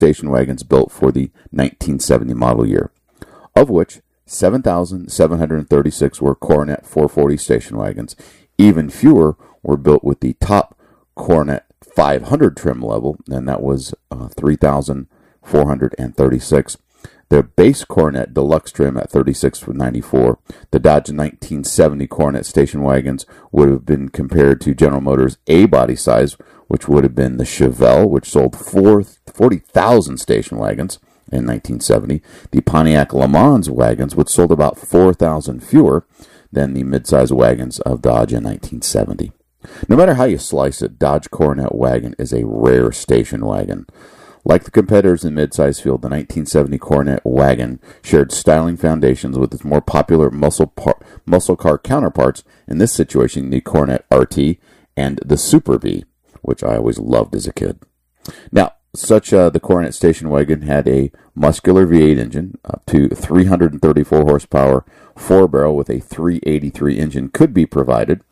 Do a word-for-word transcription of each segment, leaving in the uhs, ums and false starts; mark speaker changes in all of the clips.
Speaker 1: station wagons built for the nineteen seventy model year, of which seven thousand seven hundred thirty-six were Coronet four forty station wagons. Even fewer were built with the top Coronet five hundred trim level, and that was uh, three thousand four hundred thirty-six. The base Coronet Deluxe trim at thirty-six ninety-four. The Dodge nineteen seventy Coronet station wagons would have been compared to General Motors' A body size, which would have been the Chevelle, which sold forty thousand station wagons in nineteen seventy. The Pontiac Le Mans wagons, which sold about four thousand fewer than the midsize wagons of Dodge in nineteen seventy. No matter how you slice it, Dodge Coronet wagon is a rare station wagon. Like the competitors in midsize field, the nineteen seventy Coronet wagon shared styling foundations with its more popular muscle par- muscle car counterparts, in this situation the Coronet R T and the Super Bee, which I always loved as a kid. Now, such uh, the Coronet station wagon had a muscular V eight engine, up to three hundred thirty-four horsepower, four-barrel with a three eighty-three engine could be provided.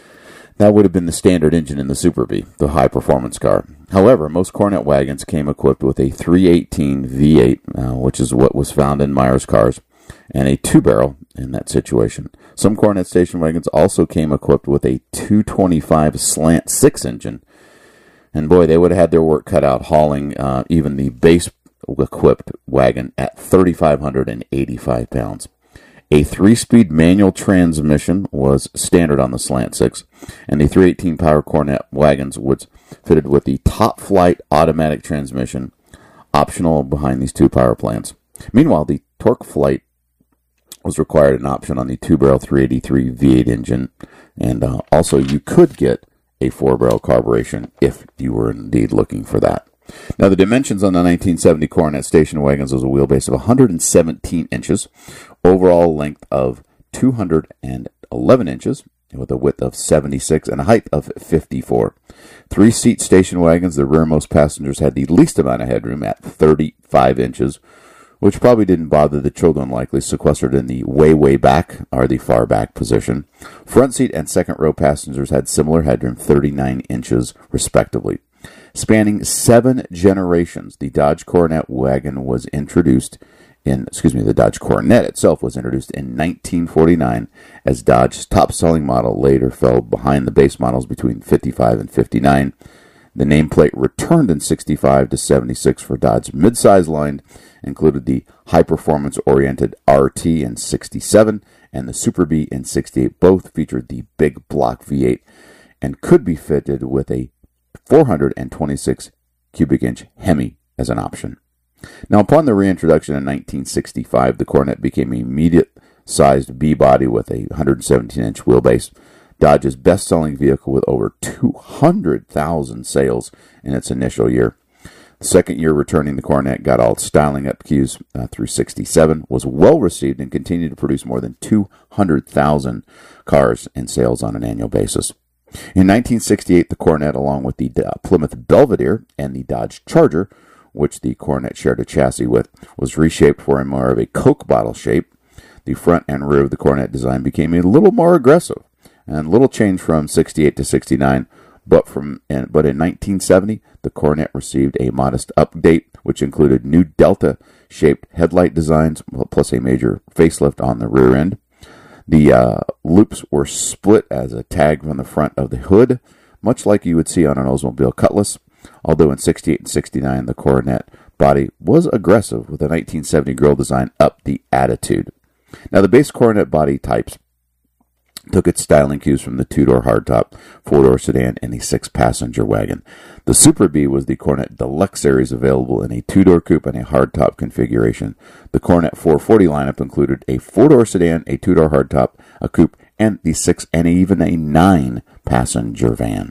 Speaker 1: That would have been the standard engine in the Super Bee, the high-performance car. However, most Coronet wagons came equipped with a three eighteen V eight, uh, which is what was found in Myers cars, and a two-barrel in that situation. Some Coronet station wagons also came equipped with a two twenty-five slant six engine, and boy, they would have had their work cut out hauling uh, even the base-equipped wagon at three thousand five hundred eighty-five pounds. A three-speed manual transmission was standard on the Slant six, and the three eighteen power Coronet wagons was fitted with the Top Flight automatic transmission, optional behind these two power plants. Meanwhile, the Torque Flight was required an option on the two-barrel three eighty-three V eight engine, and uh, also you could get a four-barrel carburation if you were indeed looking for that. Now, the dimensions on the nineteen seventy Coronet station wagons was a wheelbase of one hundred seventeen inches, overall length of two hundred eleven inches, with a width of seventy-six and a height of fifty-four. Three-seat station wagons, the rearmost passengers had the least amount of headroom at thirty-five inches, which probably didn't bother the children, likely sequestered in the way, way back, or the far back position. Front seat and second row passengers had similar headroom, thirty-nine inches, respectively. Spanning seven generations, the Dodge Coronet wagon was introduced in, excuse me, the Dodge Coronet itself was introduced in nineteen forty-nine as Dodge's top-selling model, later fell behind the base models between fifty-five and fifty-nine. The nameplate returned in sixty-five to seventy-six for Dodge midsize line, included the high-performance-oriented R T in sixty-seven and the Super Bee in sixty-eight. Both featured the big block V eight and could be fitted with a four hundred twenty-six cubic inch Hemi as an option. Now, upon the reintroduction in nineteen sixty-five, the Coronet became an immediate-sized B-body with a one hundred seventeen inch wheelbase. Dodge's best-selling vehicle with over two hundred thousand sales in its initial year. The second year returning, the Coronet got all its styling up cues uh, through sixty-seven, was well-received, and continued to produce more than two hundred thousand cars in sales on an annual basis. In nineteen sixty-eight, the Coronet, along with the uh, Plymouth Belvedere and the Dodge Charger, which the Coronet shared a chassis with, was reshaped for a more of a Coke bottle shape. The front and rear of the Coronet design became a little more aggressive, and little change from sixty-eight to sixty-nine, but from but in nineteen seventy, the Coronet received a modest update, which included new Delta-shaped headlight designs, plus a major facelift on the rear end. The uh, loops were split as a tag from the front of the hood, much like you would see on an Oldsmobile Cutlass, although in sixty-eight and sixty-nine, the Coronet body was aggressive, with the nineteen seventy grille design up the attitude. Now, the base Coronet body types took its styling cues from the two-door hardtop, four-door sedan, and a six-passenger wagon. The Super Bee was the Coronet Deluxe series, available in a two-door coupe and a hardtop configuration. The Coronet four forty lineup included a four-door sedan, a two-door hardtop, a coupe, and the six and even a nine-passenger van.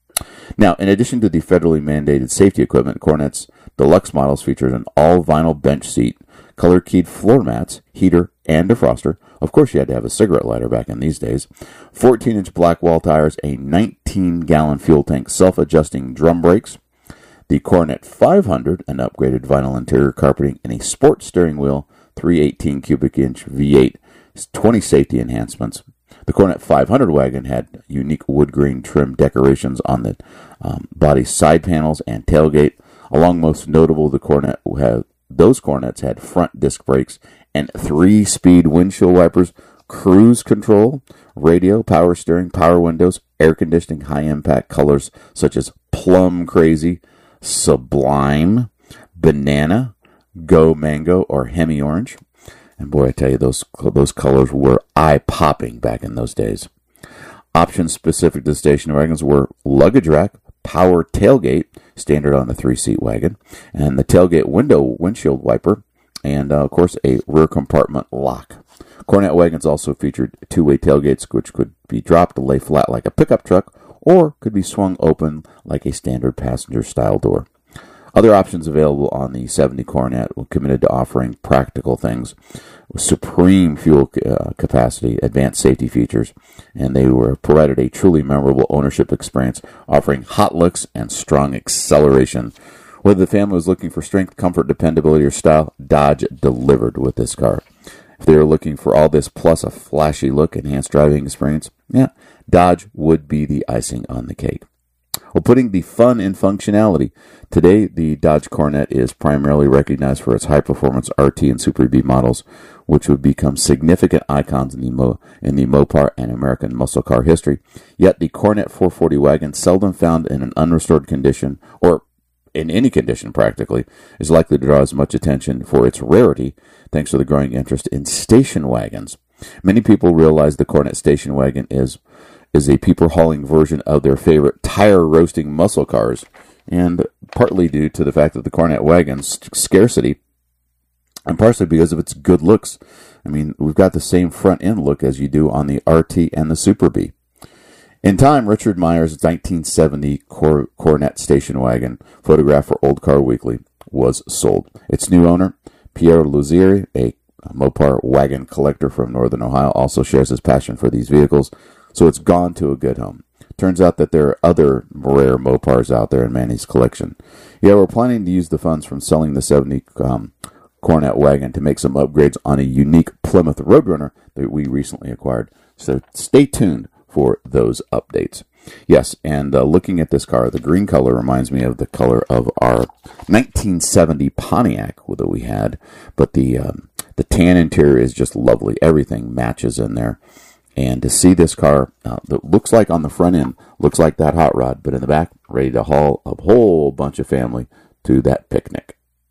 Speaker 1: Now, in addition to the federally mandated safety equipment, Coronet's Deluxe models featured an all-vinyl bench seat, color-keyed floor mats, heater, and defroster. Of course, you had to have a cigarette lighter back in these days. fourteen inch black wall tires, a nineteen gallon fuel tank, self-adjusting drum brakes. The Coronet five hundred, an upgraded vinyl interior carpeting, and a sport steering wheel, three eighteen cubic inch V eight, twenty safety enhancements. The Coronet five hundred wagon had unique wood grain trim decorations on the um, body side panels and tailgate, Along most notable, the Cornet had, those Cornets had front disc brakes and three-speed windshield wipers, cruise control, radio, power steering, power windows, air conditioning, high-impact colors such as Plum Crazy, Sublime, Banana, Go Mango, or Hemi Orange. And boy, I tell you, those those colors were eye-popping back in those days. Options specific to station wagons were luggage rack, power tailgate, standard on the three-seat wagon, and the tailgate window windshield wiper, and uh, of course a rear compartment lock. Cornet wagons also featured two-way tailgates, which could be dropped to lay flat like a pickup truck, or could be swung open like a standard passenger-style door. Other options available on the seventy Cornet were committed to offering practical things with supreme fuel uh, capacity, advanced safety features, and they were provided a truly memorable ownership experience, offering hot looks and strong acceleration. Whether the family was looking for strength, comfort, dependability, or style, Dodge delivered with this car. If they were looking for all this plus a flashy look, enhanced driving experience, yeah, Dodge would be the icing on the cake. Well, putting the fun in functionality, today the Dodge Cornet is primarily recognized for its high-performance R T and Super B models, which would become significant icons in the Mo, in the Mopar and American muscle car history. Yet the Cornet four forty wagon, seldom found in an unrestored condition, or in any condition practically, is likely to draw as much attention for its rarity, thanks to the growing interest in station wagons. Many people realize the Cornet station wagon is is a people-hauling version of their favorite tire-roasting muscle cars, and partly due to the fact that the Cornet wagon's scarcity, and partially because of its good looks. I mean, we've got the same front-end look as you do on the R T and the Super B. In time, Richard Meyer's nineteen seventy Cor- Cornet station wagon, photographed for Old Car Weekly, was sold. Its new owner, Pierre Luzier, a Mopar wagon collector from Northern Ohio, also shares his passion for these vehicles, so it's gone to a good home. Turns out that there are other rare Mopars out there in Manny's collection. Yeah, we're planning to use the funds from selling the seventy um, Cornet wagon to make some upgrades on a unique Plymouth Roadrunner that we recently acquired. So stay tuned for those updates. Yes, and uh, looking at this car, the green color reminds me of the color of our nineteen seventy Pontiac that we had, but the um, the tan interior is just lovely. Everything matches in there. And to see this car uh, that looks like on the front end, looks like that hot rod, but in the back, ready to haul a whole bunch of family to that picnic.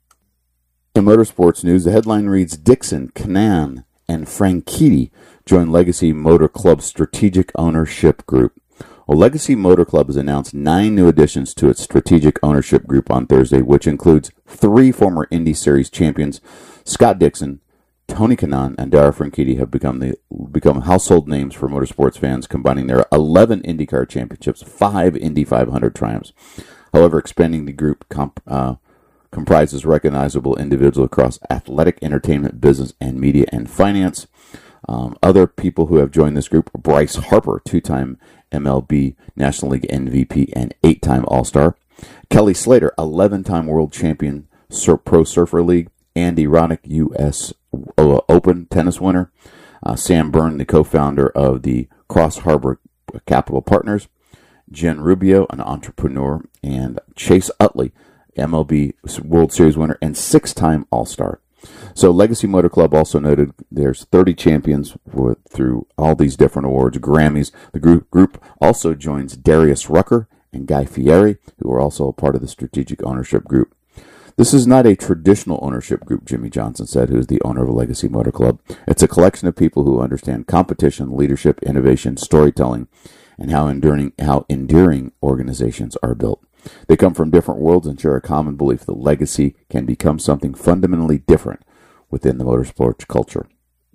Speaker 1: In motorsports news, the headline reads, Dixon, Canaan, and Franchitti join Legacy Motor Club's strategic ownership group. Well, Legacy Motor Club has announced nine new additions to its strategic ownership group on Thursday, which includes three former Indy Series champions. Scott Dixon, Tony Kanaan, and Dara Franchitti have become the become household names for motorsports fans, combining their eleven IndyCar championships, five Indy five hundred triumphs. However, expanding the group comp, uh, comprises recognizable individuals across athletic, entertainment, business, and media and finance. Um, other people who have joined this group: Bryce Harper, two-time M L B National League M V P and eight-time All-Star; Kelly Slater, eleven-time World Champion Sur- Pro Surfer League; Andy Roddick, U S Open tennis winner; uh, Sam Byrne, the co-founder of the Cross Harbor Capital Partners; Jen Rubio, an entrepreneur; and Chase Utley, M L B World Series winner and six-time All-Star. So Legacy Motor Club also noted there's thirty champions with, through all these different awards, Grammys. The group, group also joins Darius Rucker and Guy Fieri, who are also a part of the strategic ownership group. This is not a traditional ownership group, Jimmy Johnson said, who is the owner of Legacy Motor Club. It's a collection of people who understand competition, leadership, innovation, storytelling, and how enduring, how enduring organizations are built. They come from different worlds and share a common belief that legacy can become something fundamentally different within the motorsports culture.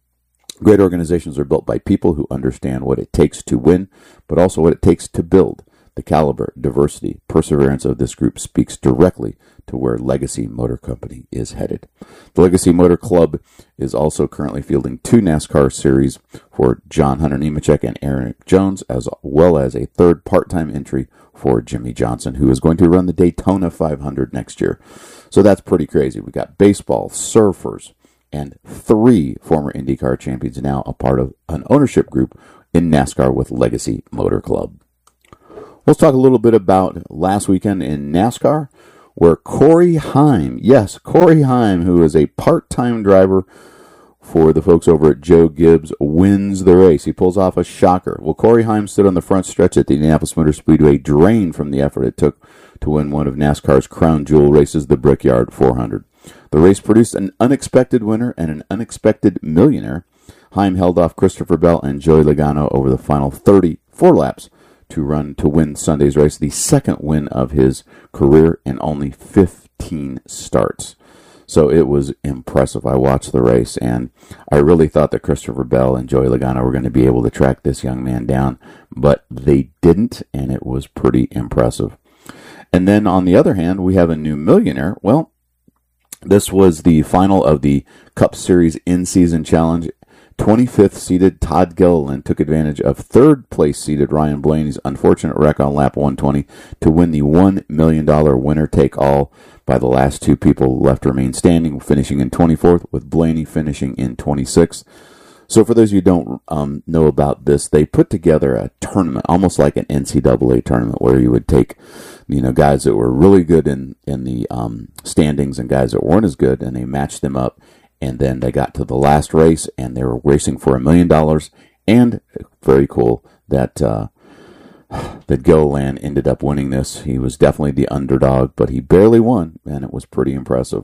Speaker 1: Great organizations are built by people who understand what it takes to win, but also what it takes to build. The caliber, diversity, perseverance of this group speaks directly to where Legacy Motor Company is headed. The Legacy Motor Club is also currently fielding two NASCAR series for John Hunter Nemechek and Eric Jones, as well as a third part-time entry for Jimmy Johnson, who is going to run the Daytona five hundred next year. So that's pretty crazy. We've got baseball, surfers, and three former IndyCar champions now a part of an ownership group in NASCAR with Legacy Motor Club. Let's talk a little bit about last weekend in NASCAR, where Corey Heim, yes, Corey Heim, who is a part-time driver for the folks over at Joe Gibbs, wins the race. He pulls off a shocker. Well, Corey Heim stood on the front stretch at the Indianapolis Motor Speedway, drained from the effort it took to win one of NASCAR's crown jewel races, the Brickyard four hundred. The race produced an unexpected winner and an unexpected millionaire. Heim held off Christopher Bell and Joey Logano over the final thirty-four laps to run to win Sunday's race, the second win of his career in only fifteen starts. So it was impressive. I watched the race, and I really thought that Christopher Bell and Joey Logano were going to be able to track this young man down, but they didn't, and it was pretty impressive. And then on the other hand, we have a new millionaire. Well, this was the final of the Cup Series in-season challenge. twenty-fifth seeded Todd Gilliland took advantage of third-place seeded Ryan Blaney's unfortunate wreck on lap one twenty to win the one million dollars winner-take-all by the last two people left remain standing, finishing in twenty-fourth, with Blaney finishing in twenty-sixth. So for those of you who don't um, know about this, they put together a tournament, almost like an N C double A tournament, where you would take, you know, guys that were really good in, in the um, standings and guys that weren't as good, and they matched them up. And then they got to the last race, and they were racing for a million dollars. And very cool that uh, that Gilliland ended up winning this. He was definitely the underdog, but he barely won, and it was pretty impressive.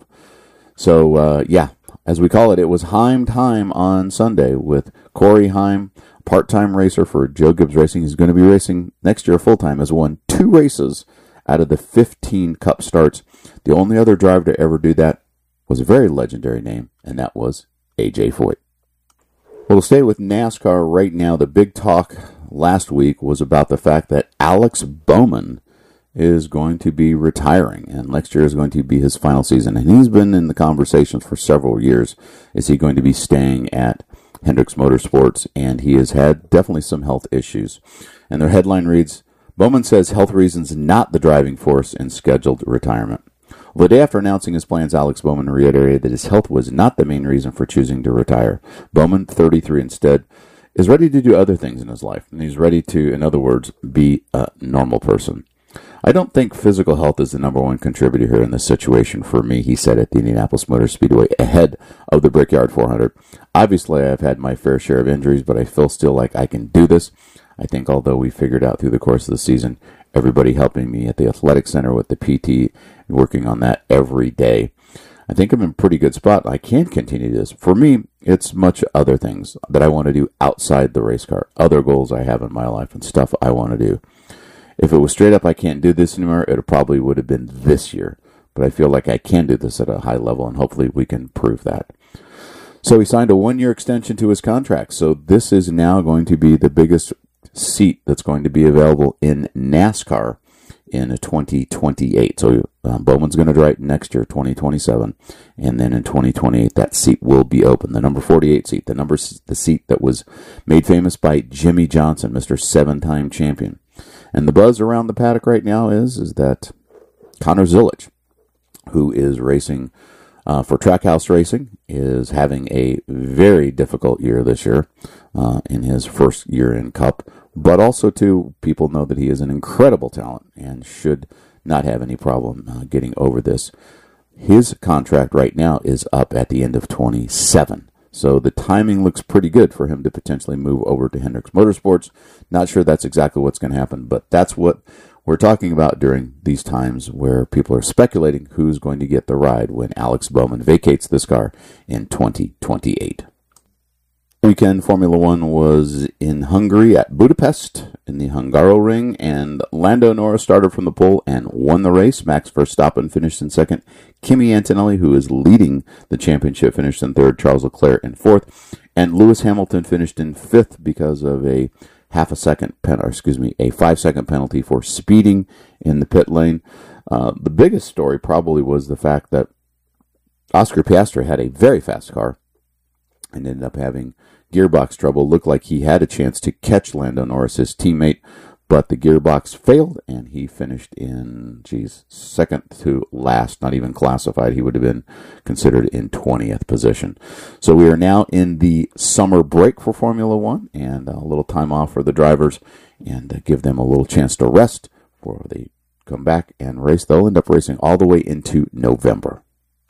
Speaker 1: So, uh, yeah, as we call it, it was Heim time on Sunday with Corey Heim, part-time racer for Joe Gibbs Racing. He's going to be racing next year full-time. Has won two races out of the fifteen Cup starts. The only other driver to ever do that was a very legendary name, and that was A J Foyt. Well, to stay with NASCAR right now, the big talk last week was about the fact that Alex Bowman is going to be retiring, and next year is going to be his final season. And he's been in the conversations for several years. Is he going to be staying at Hendricks Motorsports? And he has had definitely some health issues. And their headline reads, Bowman says health reasons not the driving force in scheduled retirement. Well, the day after announcing his plans, Alex Bowman reiterated that his health was not the main reason for choosing to retire. Bowman, thirty-three instead, is ready to do other things in his life, and he's ready to, in other words, be a normal person. I don't think physical health is the number one contributor here in this situation for me, he said at the Indianapolis Motor Speedway ahead of the Brickyard four hundred. Obviously, I've had my fair share of injuries, but I feel still like I can do this. I think although we figured out through the course of the season, everybody helping me at the athletic center with the P T, working on that every day, I think I'm in a pretty good spot. I can continue this. For me, it's much other things that I want to do outside the race car, other goals I have in my life and stuff I want to do. If it was straight up I can't do this anymore, it probably would have been this year. But I feel like I can do this at a high level, and hopefully we can prove that. So he signed a one-year extension to his contract. So this is now going to be the biggest seat that's going to be available in NASCAR in twenty twenty-eight. So um, Bowman's going to drive next year, twenty twenty-seven, and then in twenty twenty-eight that seat will be open. The number forty-eight seat, the number the seat that was made famous by Jimmy Johnson, Mister Seven-time champion. And the buzz around the paddock right now is is that Connor Zilisch, who is racing uh, for Trackhouse Racing, is having a very difficult year this year uh, in his first year in Cup. But also, too, people know that he is an incredible talent and should not have any problem uh, getting over this. His contract right now is up at the end of twenty-seven. So the timing looks pretty good for him to potentially move over to Hendricks Motorsports. Not sure that's exactly what's going to happen, but that's what we're talking about during these times where people are speculating who's going to get the ride when Alex Bowman vacates this car in twenty twenty-eight. Weekend Formula One was in Hungary at Budapest in the Hungaroring, and Lando Norris started from the pole and won the race. Max Verstappen finished in second. Kimi Antonelli, who is leading the championship, finished in third. Charles Leclerc in fourth, and Lewis Hamilton finished in fifth because of a half a second pen, or excuse me, a five second penalty for speeding in the pit lane. Uh, the biggest story probably was the fact that Oscar Piastri had a very fast car and ended up having gearbox trouble. Looked like he had a chance to catch Lando Norris, his teammate, but the gearbox failed, and he finished in, geez, second to last, not even classified. He would have been considered in twentieth position. So we are now in the summer break for Formula One, and a little time off for the drivers, and give them a little chance to rest for the come back and race. They'll end up racing all the way into November.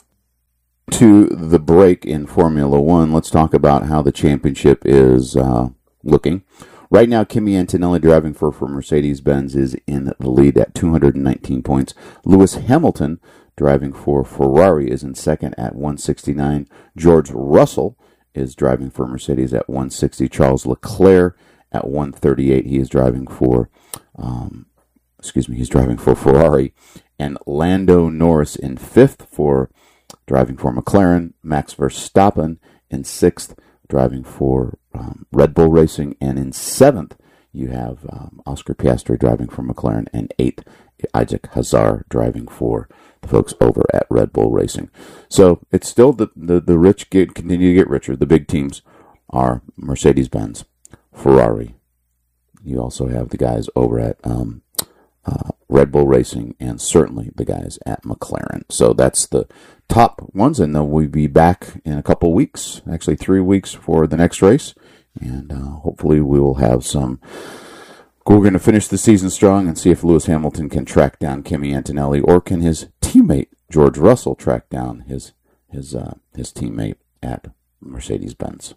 Speaker 1: To the break in Formula One, let's talk about how the championship is uh, looking. Right now, Kimi Antonelli, driving for, for Mercedes-Benz, is in the lead at two hundred nineteen points. Lewis Hamilton, driving for Ferrari, is in second at one sixty-nine. George Russell is driving for Mercedes at one sixty. Charles Leclerc at one thirty-eight. He is driving for, um, excuse me, he's driving for Ferrari. And Lando Norris in fifth for driving for McLaren. Max Verstappen in sixth, driving for um, Red Bull Racing. And in seventh, you have um, Oscar Piastri driving for McLaren. And eighth, Isaac Hazard driving for the folks over at Red Bull Racing. So it's still the, the, the rich get, continue to get richer. The big teams are Mercedes-Benz, Ferrari. You also have the guys over at um, uh, Red Bull Racing, and certainly the guys at McLaren. So that's the top ones, and then we'll be back in a couple weeks, actually three weeks for the next race, and uh, hopefully we will have some. We're going to finish the season strong and see if Lewis Hamilton can track down Kimi Antonelli, or can his teammate George Russell track down his his uh, his teammate at Mercedes-Benz.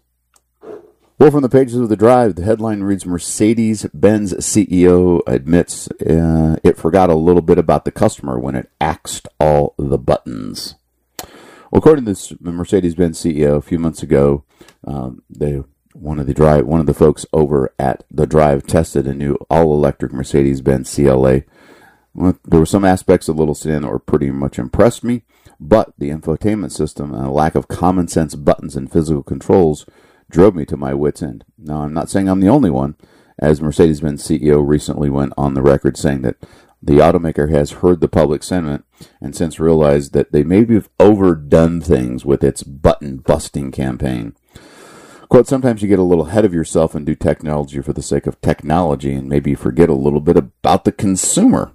Speaker 1: Well, from the pages of The Drive, the headline reads, Mercedes-Benz C E O admits uh, it forgot a little bit about the customer when it axed all the buttons. Well, according to this, the Mercedes-Benz C E O, a few months ago, um, they one of the drive one of the folks over at The Drive tested a new all-electric Mercedes-Benz C L A. Well, there were some aspects of Little Sedan that were pretty much impressed me, but the infotainment system and a lack of common sense buttons and physical controls drove me to my wit's end. Now, I'm not saying I'm the only one, as Mercedes-Benz C E O recently went on the record saying that the automaker has heard the public sentiment and since realized that they maybe have overdone things with its button-busting campaign. Quote, sometimes you get a little ahead of yourself and do technology for the sake of technology and maybe forget a little bit about the consumer.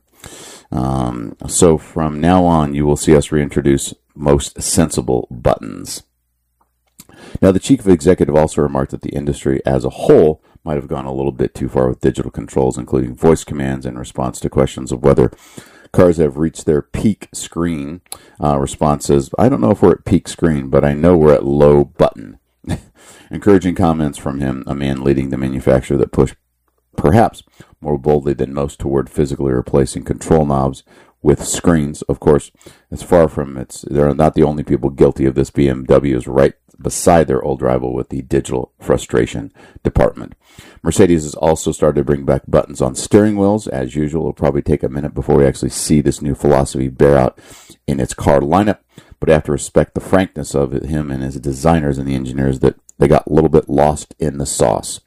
Speaker 1: Um, so from now on, you will see us reintroduce most sensible buttons. Now, the chief executive also remarked that the industry as a whole might have gone a little bit too far with digital controls, including voice commands in response to questions of whether cars have reached their peak screen. Uh, response says, I don't know if we're at peak screen, but I know we're at low button. Encouraging comments from him, a man leading the manufacturer that pushed perhaps more boldly than most toward physically replacing control knobs with screens. Of course, it's far from it's. They're not the only people guilty of this. B M W is right beside their old rival with the digital frustration department. Mercedes has also started to bring back buttons on steering wheels. As usual, it'll probably take a minute before we actually see this new philosophy bear out in its car lineup. But I have to respect the frankness of him and his designers and the engineers that they got a little bit lost in the sauce.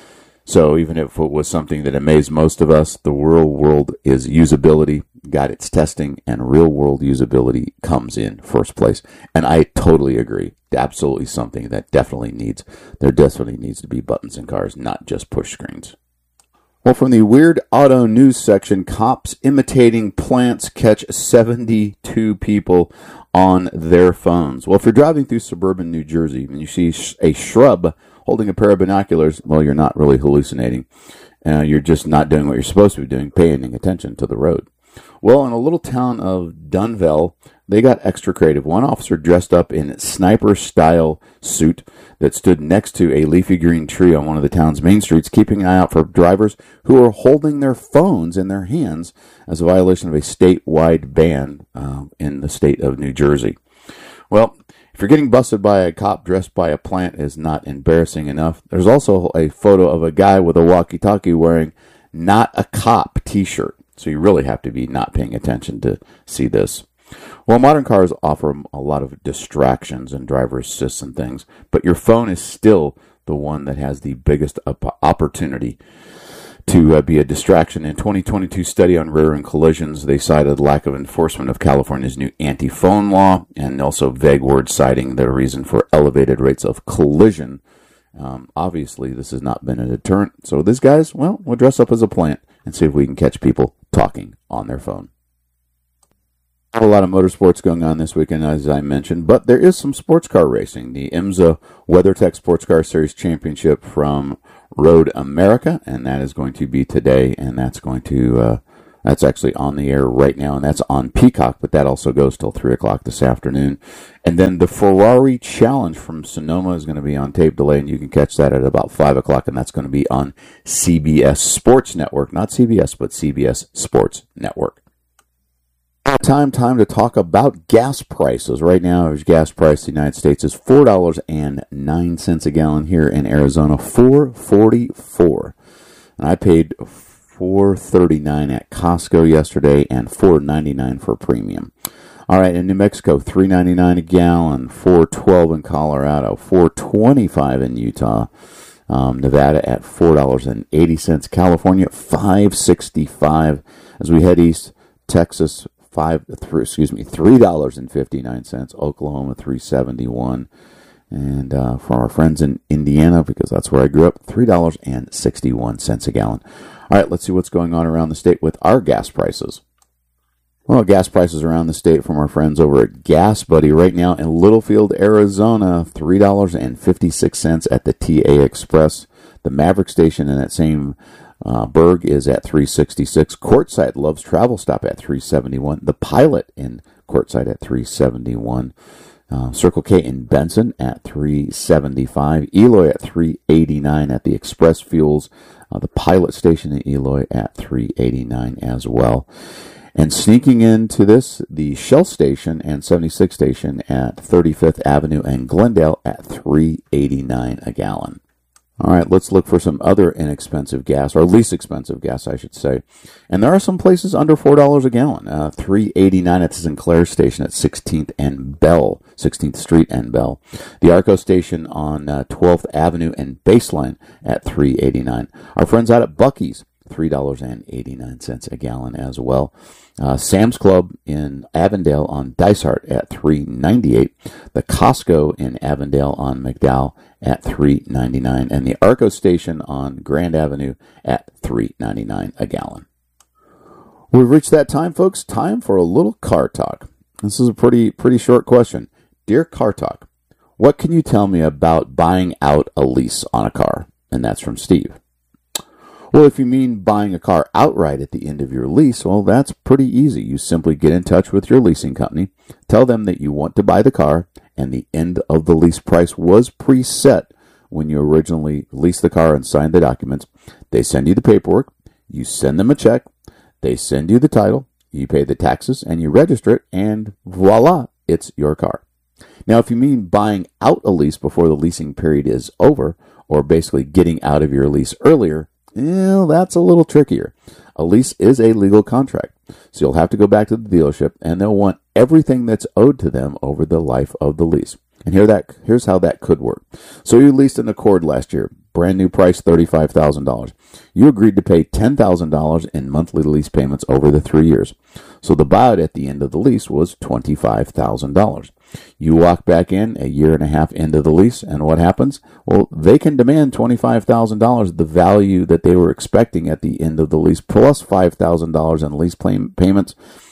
Speaker 1: So even if it was something that amazed most of us, the real world is usability, got its testing, and real world usability comes in first place. And I totally agree. Absolutely something that definitely needs, there definitely needs to be buttons in cars, not just push screens. Well, from the Weird Auto News section, cops imitating plants catch seventy-two people on their phones. Well, if you're driving through suburban New Jersey and you see a shrub holding a pair of binoculars, well, you're not really hallucinating. Uh, you're just not doing what you're supposed to be doing, paying attention to the road. Well, in a little town of Dunville, they got extra creative. One officer dressed up in a sniper-style suit that stood next to a leafy green tree on one of the town's main streets, keeping an eye out for drivers who are holding their phones in their hands as a violation of a statewide ban uh, in the state of New Jersey. Well, if you're getting busted by a cop dressed by a plant is not embarrassing enough, there's also a photo of a guy with a walkie-talkie wearing "Not a Cop" t-shirt. So you really have to be not paying attention to see this. Well, modern cars offer a lot of distractions and driver assists and things, but your phone is still the one that has the biggest opportunity to uh, be a distraction. In twenty twenty-two study on rear-end collisions, they cited lack of enforcement of California's new anti-phone law and also vague words citing the reason for elevated rates of collision. Um, obviously, this has not been a deterrent. So these guys, well, we'll dress up as a plant and see if we can catch people talking on their phone. A lot of motorsports going on this weekend, as I mentioned, but there is some sports car racing. The IMSA WeatherTech Sports Car Series Championship from Road America, and that is going to be today, and that's going to uh, That's actually on the air right now, and that's on Peacock, but that also goes till three o'clock this afternoon. And then the Ferrari Challenge from Sonoma is going to be on tape delay, and you can catch that at about five o'clock, and that's going to be on C B S Sports Network. Not C B S, but C B S Sports Network. Time, time to talk about gas prices. Right now, average gas price in the United States is four dollars and nine cents a gallon here in Arizona, four forty-four. And I paid four thirty-nine at Costco yesterday and four ninety-nine for premium. All right, in New Mexico, three ninety-nine a gallon, four twelve in Colorado, four twenty-five in Utah. Um, Nevada at four dollars and eighty cents. California, five sixty-five. As we head east, Texas, five, three, excuse me, three dollars and fifty-nine cents. Oklahoma, three seventy-one. And uh, for our friends in Indiana, because that's where I grew up, three dollars and sixty-one cents a gallon. All right, let's see what's going on around the state with our gas prices. Well, gas prices around the state from our friends over at Gas Buddy. Right now in Littlefield, Arizona, three dollars and fifty-six cents at the T A Express. The Maverick station in that same uh, burg is at three sixty-six. Quartzsite, Love's Travel Stop at three seventy-one. The Pilot in Quartzsite at three seventy-one. Uh, Circle K in Benson at three seventy-five. Eloy at three eighty-nine at the Express Fuels. Uh, the Pilot station in Eloy at three eighty-nine as well. And sneaking into this, the Shell station and seventy-six station at thirty-fifth Avenue and Glendale at three eighty-nine a gallon. All right, let's look for some other inexpensive gas, or least expensive gas, I should say. And there are some places under four dollars a gallon. Uh, three eighty-nine at the Sinclair station at sixteenth and Bell, sixteenth Street and Bell. The Arco station on uh, twelfth Avenue and Baseline at three eighty-nine. Our friends out at Buc-ee's, three dollars and eighty-nine cents a gallon as well. Uh, Sam's Club in Avondale on Dysart at three ninety-eight. The Costco in Avondale on McDowell at three ninety-nine. And the Arco station on Grand Avenue at three ninety-nine a gallon. We've reached that time, folks. Time for a little car talk. This is a pretty pretty short question. Dear Car Talk, what can you tell me about buying out a lease on a car? And that's from Steve. Well, if you mean buying a car outright at the end of your lease, well, that's pretty easy. You simply get in touch with your leasing company, tell them that you want to buy the car, and the end of the lease price was preset when you originally leased the car and signed the documents. They send you the paperwork, you send them a check, they send you the title, you pay the taxes, and you register it, and voila, it's your car. Now, if you mean buying out a lease before the leasing period is over, or basically getting out of your lease earlier, well, that's a little trickier. A lease is a legal contract, so you'll have to go back to the dealership, and they'll want everything that's owed to them over the life of the lease. And here that here's how that could work. So you leased an Accord last year, brand new price thirty-five thousand dollars. You agreed to pay ten thousand dollars in monthly lease payments over the three years. So the buyout at the end of the lease was twenty-five thousand dollars. You walk back in a year and a half into the lease, and what happens? Well, they can demand twenty-five thousand dollars, the value that they were expecting at the end of the lease, plus five thousand dollars in lease pay- payments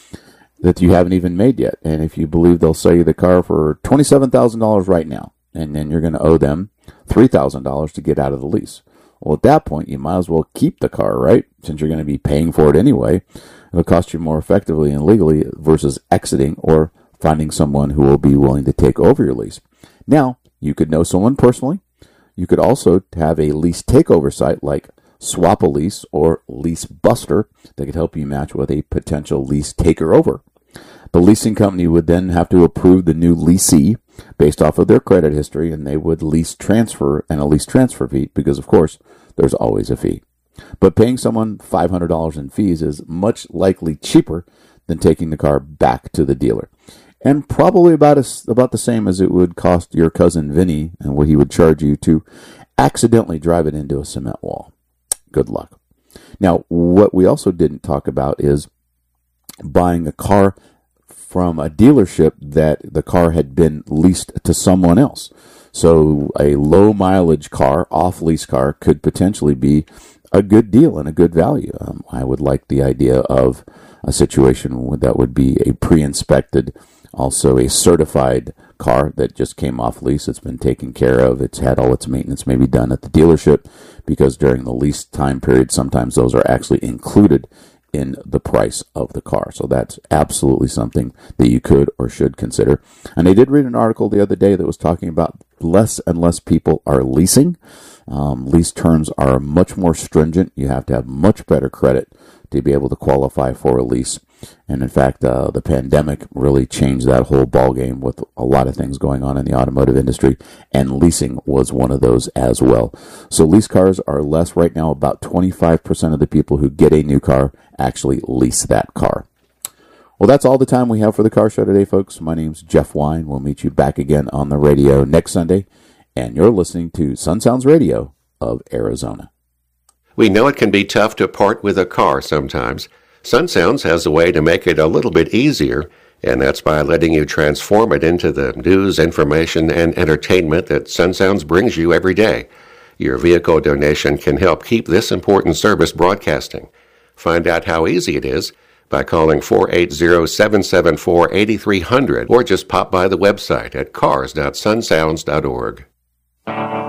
Speaker 1: that you haven't even made yet. And if you believe they'll sell you the car for twenty-seven thousand dollars right now, and then you're going to owe them three thousand dollars to get out of the lease. Well, at that point, you might as well keep the car, right? Since you're going to be paying for it anyway. It'll cost you more effectively and legally versus exiting or finding someone who will be willing to take over your lease. Now, you could know someone personally. You could also have a lease takeover site like Swap a Lease or Lease Buster that could help you match with a potential lease taker over. The leasing company would then have to approve the new leasee based off of their credit history, and they would lease transfer and a lease transfer fee because, of course, there's always a fee. But paying someone five hundred dollars in fees is much likely cheaper than taking the car back to the dealer. And probably about a, about the same as it would cost your cousin Vinny and what he would charge you to accidentally drive it into a cement wall. Good luck. Now, what we also didn't talk about is buying a car from a dealership that the car had been leased to someone else. So a low mileage car, off lease car, could potentially be a good deal and a good value. Um, I would like the idea of a situation that would be a pre-inspected, also a certified car that just came off lease. It's been taken care of. It's had all its maintenance maybe done at the dealership, because during the lease time period, sometimes those are actually included in the price of the car. So that's absolutely something that you could or should consider. And I did read an article the other day that was talking about less and less people are leasing. Um, lease terms are much more stringent. You have to have much better credit to be able to qualify for a lease. And in fact, uh, the pandemic really changed that whole ballgame with a lot of things going on in the automotive industry, and leasing was one of those as well. So lease cars are less right now. About twenty-five percent of the people who get a new car actually lease that car. Well, that's all the time we have for the Car Show today, folks. My name's Jeff Wine. We'll meet you back again on the radio next Sunday, and you're listening to Sun Sounds Radio of Arizona.
Speaker 2: We know it can be tough to part with a car sometimes. Sun Sounds has a way to make it a little bit easier, and that's by letting you transform it into the news, information, and entertainment that Sun Sounds brings you every day. Your vehicle donation can help keep this important service broadcasting. Find out how easy it is by calling four eight zero, seven seven four, eight three zero zero or just pop by the website at cars dot sun sounds dot org.